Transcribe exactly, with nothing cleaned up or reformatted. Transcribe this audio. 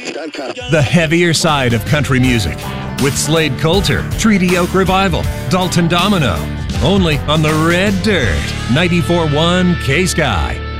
The heavier side of country music with Slade Coulter, Treaty Oak Revival, Dalton Domino. Only on the Red Dirt, ninety-four point one K-Sky.